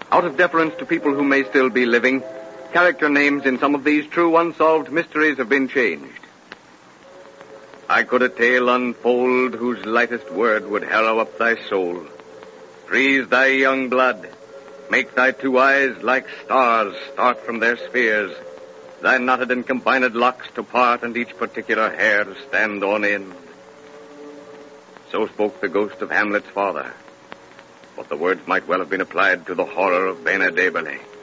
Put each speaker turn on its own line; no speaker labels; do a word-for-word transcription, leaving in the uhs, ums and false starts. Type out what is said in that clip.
Out of deference to people who may still be living, character names in some of these true unsolved mysteries have been changed. I could a tale unfold whose lightest word would harrow up thy soul, freeze thy young blood, make thy two eyes like stars start from their spheres, thy knotted and combined locks to part, and each particular hair to stand on end. So spoke the ghost of Hamlet's father, but the words might well have been applied to the horror of Bena Daberley.